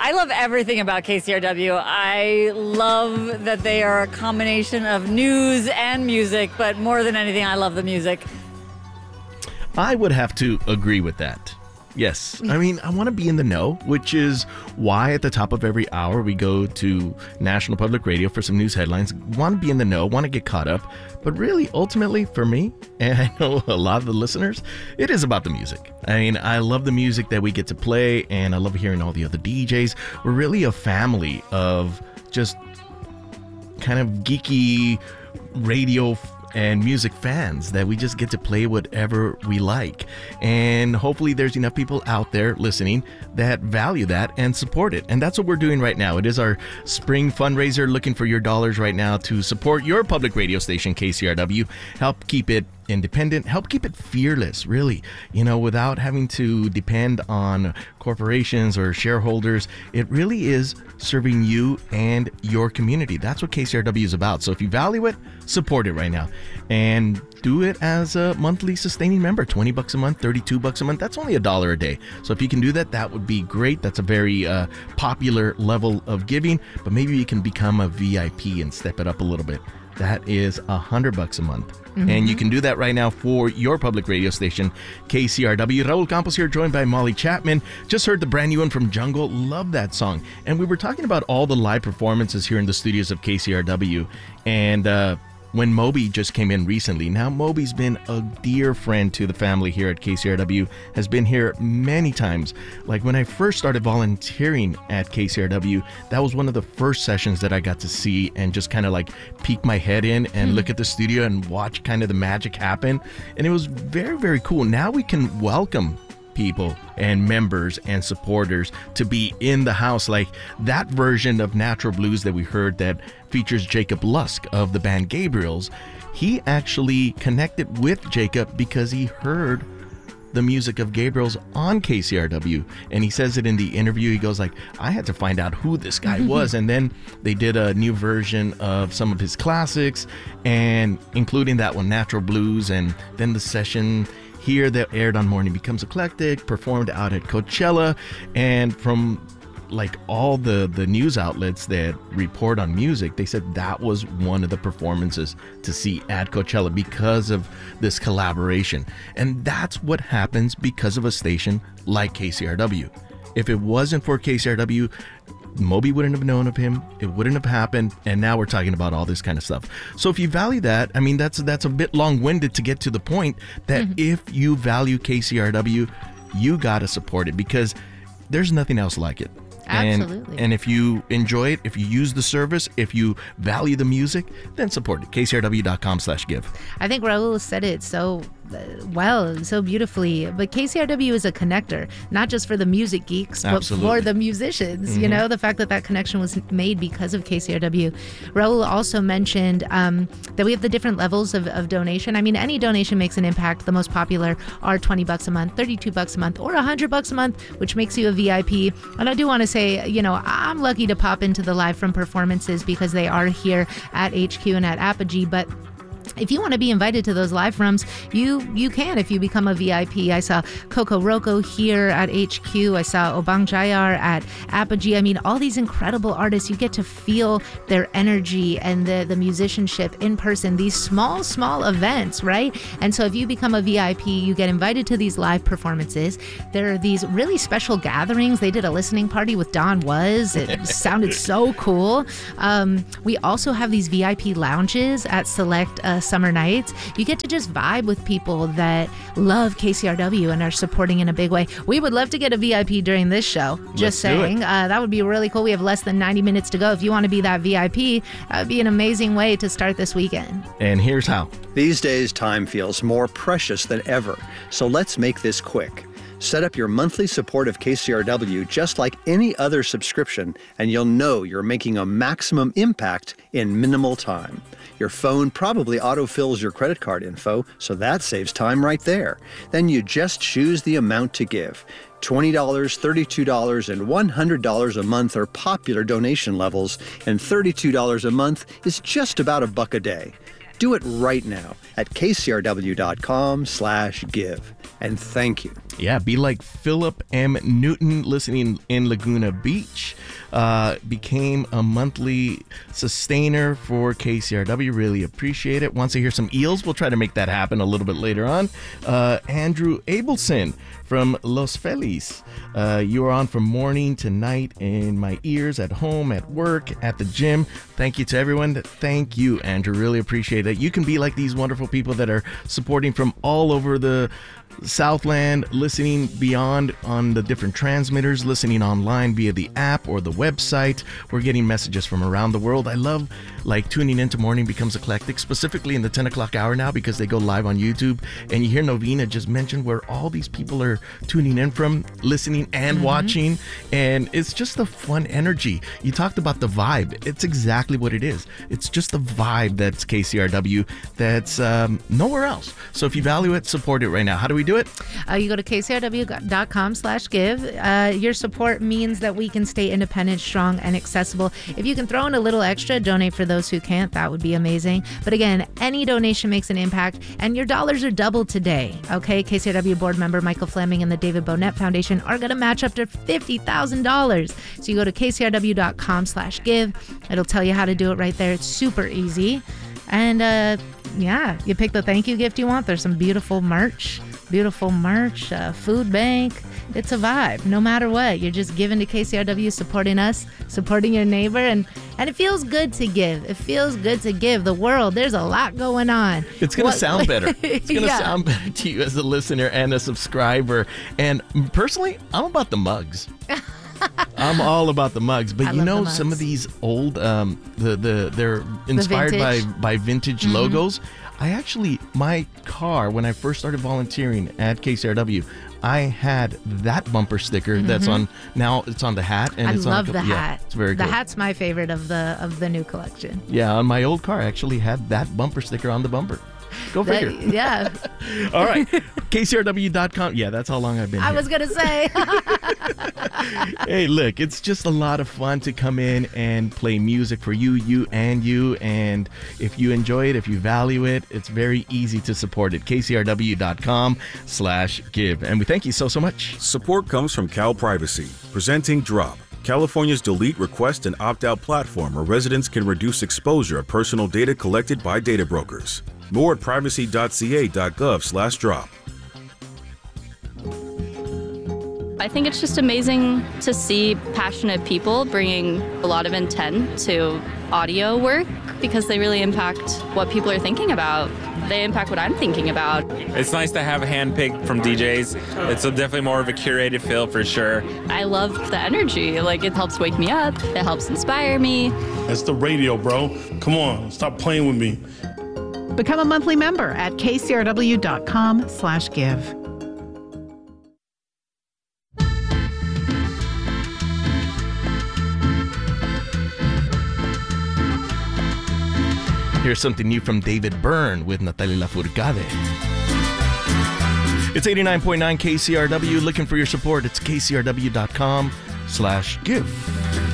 I love everything about KCRW. I love that they are a combination of news and music, but more than anything, I love the music. I would have to agree with that. Yes. I mean, I want to be in the know, which is why at the top of every hour we go to National Public Radio for some news headlines. Want to be in the know, want to get caught up. But really, ultimately, for me, and I know a lot of the listeners, it is about the music. I mean, I love the music that we get to play, and I love hearing all the other DJs. We're really a family of just kind of geeky radio and music fans that we just get to play whatever we like. And hopefully there's enough people out there listening that value that and support it. And that's what we're doing right now. It is our spring fundraiser, looking for your dollars right now to support your public radio station, KCRW. Help keep it independent, help keep it fearless, really, without having to depend on corporations or shareholders. It really is serving you and your community. That's what KCRW is about. So if you value it, support it right now and do it as a monthly sustaining member. $20 a month, $32 a month. That's only $1 a day. So if you can do that, that would be great. That's a very popular level of giving, but maybe you can become a VIP and step it up a little bit. That is $100 a month. Mm-hmm. And you can do that right now for your public radio station, KCRW. Raul Campos here, joined by Molly Chapman. Just heard the brand new one from Jungle. Love that song. And we were talking about all the live performances here in the studios of KCRW. And when Moby just came in recently. Now, Moby's been a dear friend to the family here at KCRW, has been here many times. Like when I first started volunteering at KCRW, that was one of the first sessions that I got to see and just kind of like peek my head in and look at the studio and watch kind of the magic happen. And it was very, very cool. Now we can welcome people and members and supporters to be in the house, like that version of Natural Blues that we heard that features Jacob Lusk of the band Gabriels. He actually connected with Jacob because he heard the music of Gabriels on KCRW, and he says it in the interview. He goes like, I had to find out who this guy was. And then they did a new version of some of his classics, and including that one, Natural Blues. And then the session here that aired on Morning Becomes Eclectic, performed out at Coachella. And from like all the news outlets that report on music, they said that was one of the performances to see at Coachella because of this collaboration. And that's what happens because of a station like KCRW. If it wasn't for KCRW, Moby wouldn't have known of him, it wouldn't have happened, and now we're talking about all this kind of stuff. So if you value that, I mean, that's a bit long-winded to get to the point that if you value KCRW, you gotta support it because there's nothing else like it. Absolutely. And if you enjoy it, if you use the service, if you value the music, then support it. KCRW.com/give. I think Raul said it so well, so beautifully. But KCRW is a connector, not just for the music geeks, but for the musicians. You know, the fact that connection was made because of KCRW. Raul also mentioned that we have the different levels of donation. I mean, any donation makes an impact. The most popular are $20 a month, $32 a month, or $100 a month, which makes you a VIP. And I do want to say, I'm lucky to pop into the live from performances because they are here at HQ and at Apogee, but if you want to be invited to those live rooms, you can if you become a VIP. I saw Coco Roco here at HQ. I saw Obang Jayar at Apogee. I mean, all these incredible artists, you get to feel their energy and the musicianship in person, these small events, right? And so if you become a VIP, you get invited to these live performances. There are these really special gatherings. They did a listening party with Don Was. It sounded so cool. We also have these VIP lounges at select summer nights. You get to just vibe with people that love KCRW and are supporting in a big way. We would love to get a VIP during this show. Just saying. That would be really cool. We have less than 90 minutes to go. If you want to be that VIP, that would be an amazing way to start this weekend. And here's how. These days, time feels more precious than ever. So let's make this quick. Set up your monthly support of KCRW just like any other subscription, and you'll know you're making a maximum impact in minimal time. Your phone probably autofills your credit card info, so that saves time right there. Then you just choose the amount to give. $20, $32, and $100 a month are popular donation levels, and $32 a month is just about $1 a day. Do it right now at kcrw.com/give. And thank you. Yeah, be like Philip M. Newton, listening in Laguna Beach. Became a monthly sustainer for KCRW. Really appreciate it. Wants to hear some eels. We'll try to make that happen a little bit later on. Andrew Abelson from Los Feliz. You are on from morning to night in my ears, at home, at work, at the gym. Thank you to everyone. Thank you, Andrew. Really appreciate it. You can be like these wonderful people that are supporting from all over the Southland, listening beyond on the different transmitters, listening online via the app or the website. We're getting messages from around the world. I love tuning into Morning Becomes Eclectic, specifically in the 10 o'clock hour now, because they go live on YouTube. And you hear Novena just mention where all these people are tuning in from, listening and watching. And it's just a fun energy. You talked about the vibe. It's exactly what it is. It's just the vibe that's KCRW that's nowhere else. So if you value it, support it right now. How do we do it? You go to kcrw.com/give. Your support means that we can stay independent, strong, and accessible. If you can throw in a little extra, donate for those who can't, that would be amazing. But again, any donation makes an impact, and your dollars are doubled today. Okay, KCRW board member Michael Fleming and the David Bonnet Foundation are going to match up to $50,000. So you go to kcrw.com/give. It'll tell you how to do it right there. It's super easy. And yeah, you pick the thank you gift you want. There's some beautiful merch, food bank. It's a vibe. No matter what, you're just giving to KCRW, supporting us, supporting your neighbor, and it feels good to give. It feels good to give the world. There's a lot going on. It's going to sound better. It's going to sound better to you as a listener and a subscriber. And personally, I'm about the mugs. I'm all about the mugs, but you know, some of these old, they're inspired by vintage logos. I actually, my car, when I first started volunteering at KCRW, I had that bumper sticker that's on, now it's on the hat. And I it's love on the hat. It's very good. The hat's my favorite of the new collection. Yeah, on my old car, I actually had that bumper sticker on the bumper. Go figure. Yeah. All right. KCRW.com. Yeah, that's how long I've been here. I was going to say. Hey, look, it's just a lot of fun to come in and play music for you. And if you enjoy it, if you value it, it's very easy to support it. KCRW.com/give. And we thank you so much. Support comes from Cal Privacy, presenting Drop, California's delete, request, and opt-out platform where residents can reduce exposure of personal data collected by data brokers. More at privacy.ca.gov/drop. I think it's just amazing to see passionate people bringing a lot of intent to audio work because they really impact what people are thinking about. They impact what I'm thinking about. It's nice to have a handpicked from DJs. It's definitely more of a curated feel for sure. I love the energy. Like, it helps wake me up. It helps inspire me. It's the radio, bro. Come on, stop playing with me. Become a monthly member at kcrw.com/give. Here's something new from David Byrne with Natalia Lafourcade. It's 89.9 KCRW. Looking for your support. It's kcrw.com/give.